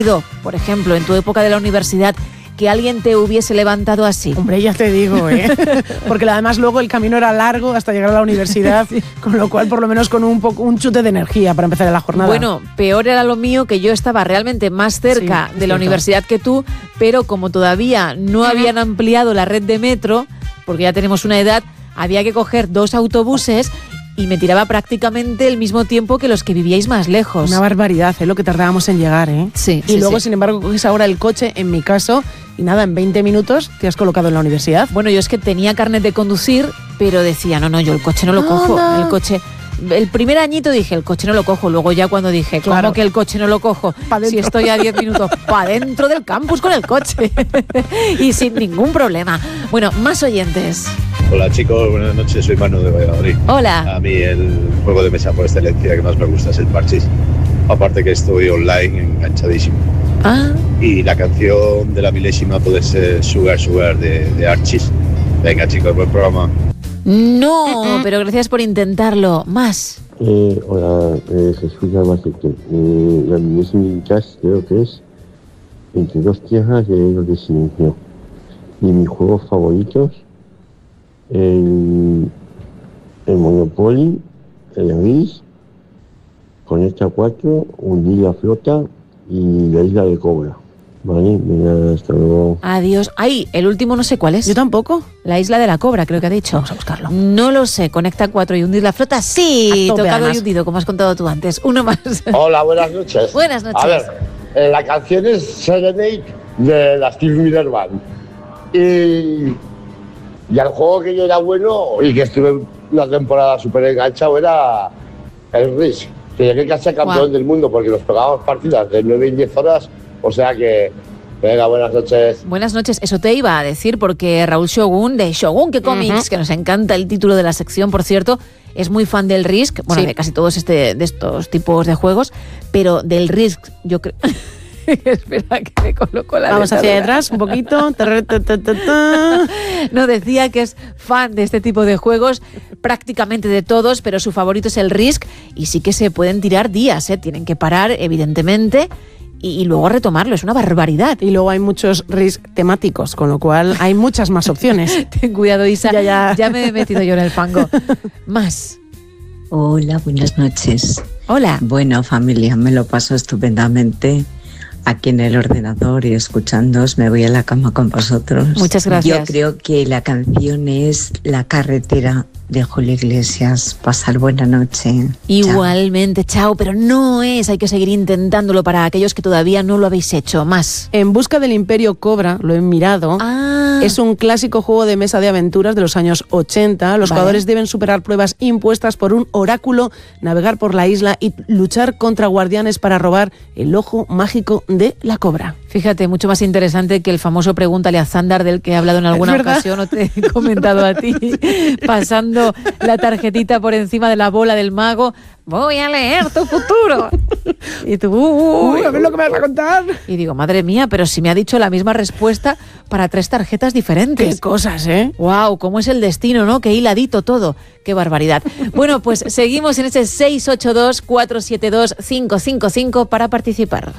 por ejemplo, en tu época de la universidad, que alguien te hubiese levantado así? Hombre, ya te digo, porque además luego el camino era largo hasta llegar a la universidad, sí. Con lo cual por lo menos con un chute de energía para empezar la jornada. Bueno, peor era lo mío, que yo estaba realmente más cerca de la universidad que tú, pero como todavía no habían ampliado la red de metro, porque ya tenemos una edad, había que coger 2 autobuses y me tiraba prácticamente el mismo tiempo que los que vivíais más lejos. Una barbaridad, lo que tardábamos en llegar, Sí. Y luego, sin embargo, coges ahora el coche, en mi caso, y nada, en 20 minutos te has colocado en la universidad. Bueno, yo es que tenía carnet de conducir, pero decía, no, yo el coche no lo cojo. El coche... El primer añito dije, el coche no lo cojo. Luego ya cuando dije, ¿cómo que el coche no lo cojo? Si estoy a 10 minutos para dentro del campus con el coche. Y sin ningún problema. Bueno, más oyentes. Hola chicos, buenas noches, soy Manu de Valladolid. Hola. A mí el juego de mesa por excelencia que más me gusta es el Parchís. Aparte que estoy online enganchadísimo. Y la canción de la milésima puede ser Sugar Sugar de Archis. Venga chicos, buen programa. No, pero gracias por intentarlo. Más. Hola, Jesús Albacete. La milésima Cash creo que es 22 tierras de Hielo de Silencio. Y mis juegos favoritos, el Monopoly, el Risk, Conecta 4, Hundir la Flota y la Isla de Cobra. Vale, venga, hasta luego. Adiós. Ay, el último no sé cuál es. Yo tampoco. La Isla de la Cobra, creo que ha dicho. Vamos a buscarlo. No lo sé. Conecta 4 y Hundir la Flota. Sí, tocado además. Y hundido, como has contado tú antes. Uno más. Hola, buenas noches. Buenas noches. A ver, la canción es Serenade de la Steve Miller Band. Y el juego que yo era bueno y que estuve una temporada súper enganchado era el Risk. Que llegué casi a campeón del mundo porque nos pegábamos partidas de 9 y 10 horas. O sea que, venga, buenas noches. Buenas noches, eso te iba a decir porque Raúl Shogun, de Shogun que Comics, que nos encanta el título de la sección, por cierto, es muy fan del Risk, bueno, de casi todos de estos tipos de juegos, pero del Risk, yo creo... Espera que me coloco la... Vamos hacia atrás un poquito. No, decía que es fan de este tipo de juegos, prácticamente de todos, pero su favorito es el Risk y sí que se pueden tirar días, tienen que parar, evidentemente, y luego retomarlo, es una barbaridad. Y luego hay muchos Risk temáticos, con lo cual hay muchas más opciones. Ten cuidado, Isa, ya me he metido yo en el fango. Más. Hola, buenas noches. Hola. Bueno, familia, me lo paso estupendamente aquí en el ordenador y escuchándoos, me voy a la cama con vosotros. Muchas gracias. Yo creo que la canción es La carretera de Julio Iglesias. Pasar buena noche. Igualmente, chao, pero no es, hay que seguir intentándolo para aquellos que todavía no lo habéis hecho. Más. En busca del Imperio Cobra, lo he mirado. Es un clásico juego de mesa de aventuras de los años 80. Los jugadores deben superar pruebas impuestas por un oráculo, navegar por la isla y luchar contra guardianes para robar el ojo mágico de la cobra. Fíjate, mucho más interesante que el famoso Pregúntale a Zandar del que he hablado en alguna ocasión o te he comentado a ti, pasando la tarjetita por encima de la bola del mago. Voy a leer tu futuro. Y tú, a ver lo que me vas a contar. Y digo, madre mía, pero si me ha dicho la misma respuesta para 3 tarjetas diferentes. Qué cosas, Wow, cómo es el destino, ¿no? Qué hiladito todo. Qué barbaridad. Bueno, pues seguimos en ese 682-472-555 para participar.